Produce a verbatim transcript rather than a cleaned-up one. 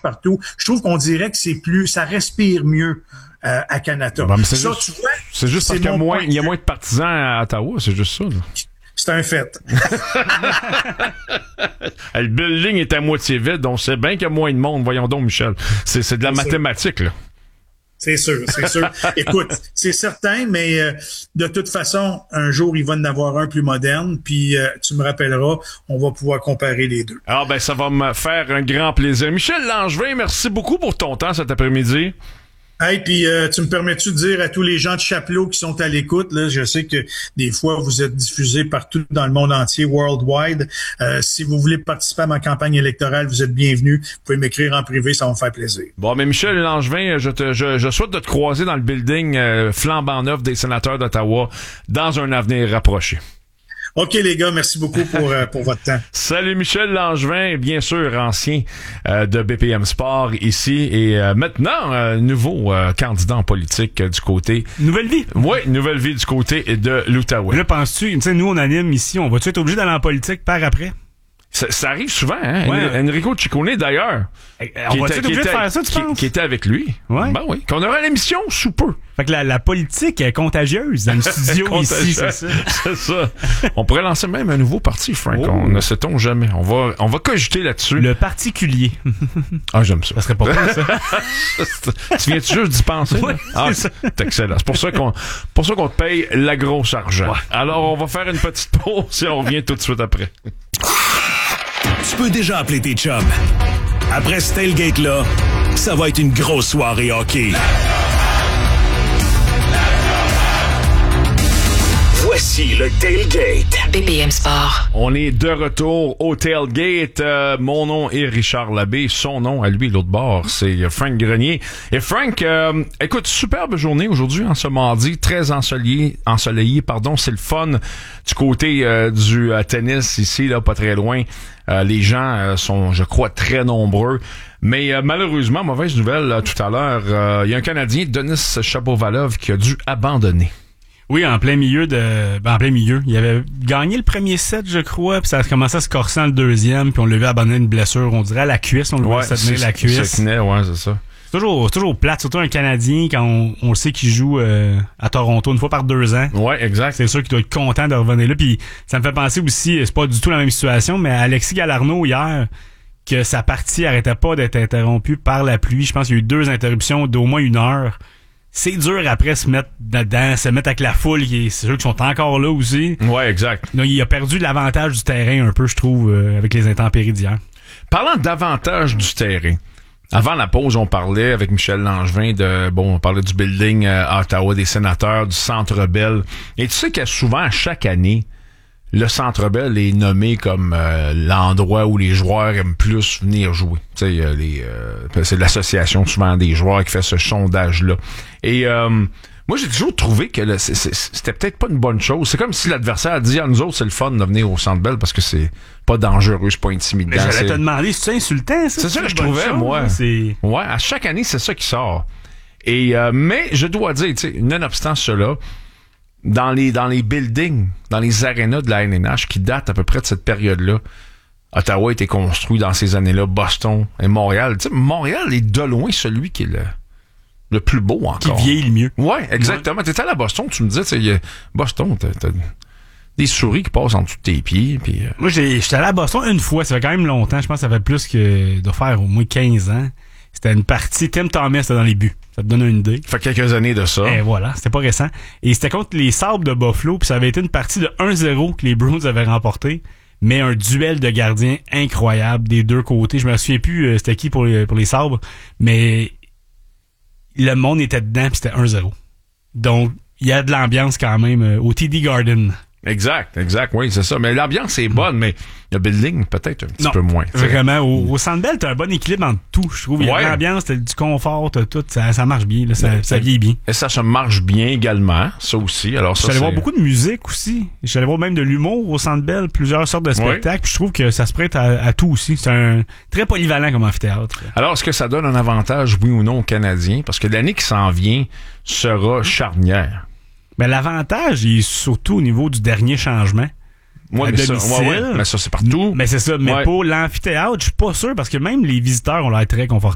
partout. Je trouve qu'on dirait que c'est plus, ça respire mieux euh, à Canada. Bon, c'est ça, juste, tu vois, c'est juste parce qu'il y a moins, il y a de... moins de partisans à Ottawa, c'est juste ça, là. C'est un fait. Le building est à moitié vide, donc c'est bien qu'il y a moins de monde. Voyons donc, Michel. C'est, c'est de la c'est mathématique, sûr. Là. C'est sûr, c'est sûr. Écoute, c'est certain, mais euh, de toute façon, un jour, il va en avoir un plus moderne, puis euh, tu me rappelleras, on va pouvoir comparer les deux. Ah ben, ça va me faire un grand plaisir. Michel Langevin, merci beaucoup pour ton temps cet après-midi. Hey, puis euh, tu me permets-tu de dire à tous les gens de Chapelot qui sont à l'écoute, là, je sais que des fois vous êtes diffusés partout dans le monde entier, worldwide. Euh, si vous voulez participer à ma campagne électorale, vous êtes bienvenus. Vous pouvez m'écrire en privé, ça va me faire plaisir. Bon, mais Michel Langevin, je te, je, je souhaite de te croiser dans le building euh, flambant neuf des sénateurs d'Ottawa dans un avenir rapproché. OK, les gars, merci beaucoup pour, euh, pour votre temps. Salut Michel Langevin, bien sûr, ancien euh, de B P M Sport ici et euh, maintenant, euh, nouveau euh, candidat en politique euh, du côté... Nouvelle vie. Oui, nouvelle vie du côté de l'Outaouais. Là, penses-tu, tu sais, nous, on anime ici, on va-tu être obligé d'aller en politique par après? Ça, ça arrive souvent, hein? Ouais. Enrico Ciccone, d'ailleurs. Eh, on va-tu être obligé de faire ça, tu qui, penses? Qui était avec lui. Ouais. Ben oui. Qu'on aura l'émission sous peu. Fait que la, la politique est contagieuse dans le studio ici, c'est ça. C'est ça. On pourrait lancer même un nouveau parti, Frank. Oh. On ne sait-on jamais. On va, on va cogiter là-dessus. Le particulier. Ah, j'aime ça. Ça serait pas mal, ça. Tu viens-tu juste d'y penser? Oui, ah, c'est, c'est excellent. C'est pour ça qu'on, pour ça qu'on te paye la grosse argent. Ouais. Alors, on va faire une petite pause et on revient tout de suite après. Tu peux déjà appeler tes chums. Après ce tailgate-là, ça va être une grosse soirée hockey. Voici le tailgate. B P M Sport. On est de retour au tailgate. Euh, mon nom est Richard Labbé. Son nom, à lui, l'autre bord, c'est Frank Grenier. Et Frank, euh, écoute, superbe journée aujourd'hui, en ce mardi, très ensoleillé, ensoleillé, pardon. C'est le fun du côté euh, du euh, tennis ici, là, pas très loin. Euh, les gens euh, sont, je crois, très nombreux. Mais euh, malheureusement, mauvaise nouvelle, euh, tout à l'heure, euh, il y a un Canadien, Denis Shapovalov, qui a dû abandonner. Oui, en plein milieu de, ben, en plein milieu. Il avait gagné le premier set, je crois, puis ça a commencé à se corser dans le deuxième, puis on l'a vu abandonner une blessure, on dirait à la cuisse, on le voit se tenir la cuisse. Se tenait, ouais, c'est ça. C'est toujours, toujours plate, surtout un Canadien quand on, on le sait qu'il joue euh, à Toronto une fois par deux ans. Ouais, exact. C'est sûr qu'il doit être content de revenir là, puis ça me fait penser aussi, c'est pas du tout la même situation, mais à Alexis Galarneau hier, que sa partie arrêtait pas d'être interrompue par la pluie. Je pense qu'il y a eu deux interruptions d'au moins une heure. C'est dur après se mettre dedans, se mettre avec la foule, qui est, c'est sûr qu'ils sont encore là aussi. Ouais, exact. Donc, il a perdu l'avantage du terrain un peu, je trouve, euh, avec les intempéries d'hier. Parlant d'avantage du terrain, avant la pause, on parlait avec Michel Langevin de, bon, on parlait du building euh, à Ottawa, des sénateurs, du Centre Bell. Et tu sais que souvent, à chaque année, le Centre Bell est nommé comme euh, l'endroit où les joueurs aiment plus venir jouer. Tu sais, euh, les, euh, c'est l'association souvent des joueurs qui fait ce sondage-là. Et euh, moi, j'ai toujours trouvé que le, c'est, c'est, c'était peut-être pas une bonne chose. C'est comme si l'adversaire a dit à nous autres, c'est le fun de venir au Centre Bell parce que c'est pas dangereux, c'est pas intimidant. Mais j'allais c'est... te demander, c'est insultant, ça? C'est ça que je bonne trouvais, chose, moi. C'est... Ouais, à chaque année, c'est ça qui sort. Et euh, mais je dois dire, tu sais, nonobstant cela, dans les dans les buildings, dans les arénas de la N N H qui datent à peu près de cette période-là, Ottawa a été construit dans ces années-là, Boston et Montréal. Tu sais, Montréal est de loin celui qui est le, le plus beau encore. Qui vieillit le mieux. Ouais, exactement. Ouais. T'étais allé à Boston, tu me disais, tu sais, Boston, t'as, t'as des souris qui passent en dessous de tes pieds. Puis, euh... Moi, j'ai, j'étais allé à Boston une fois, ça fait quand même longtemps, je pense que ça fait plus que de faire au moins quinze ans. C'était une partie, Tim Thomas était dans les buts. Ça te donne une idée. Ça fait quelques années de ça. Et voilà, c'était pas récent. Et c'était contre les Sabres de Buffalo, puis ça avait été une partie de un zéro que les Bruins avaient remporté, mais un duel de gardiens incroyable des deux côtés. Je me souviens plus euh, c'était qui pour les, pour les Sabres, mais le monde était dedans, puis c'était un zéro. Donc, il y a de l'ambiance quand même euh, au T D Garden. Exact, exact, oui, c'est ça. Mais l'ambiance est bonne, mais le building, peut-être un petit non, peu moins. T'sais. Vraiment, au, au Centre Bell, t'as un bon équilibre entre tout, je trouve. Il y a ouais. de l'ambiance, t'as du confort, t'as tout, ça, ça marche bien, là, ça, mais, ça vieillit bien. Et ça se marche bien également, ça aussi. Alors, ça, je suis allé c'est... voir beaucoup de musique aussi. Je suis allé voir même de l'humour au Centre Bell, plusieurs sortes de spectacles. Ouais. Je trouve que ça se prête à, à tout aussi. C'est un très polyvalent comme amphithéâtre. Alors, est-ce que ça donne un avantage, oui ou non, aux Canadiens? Parce que l'année qui s'en vient sera charnière. Ben, l'avantage est surtout au niveau du dernier changement. Ouais, mais, ça, ouais, ouais, mais ça, c'est partout. Mais c'est ça. Mais ouais. pour l'amphithéâtre, je suis pas sûr parce que même les visiteurs ont l'air très confortables.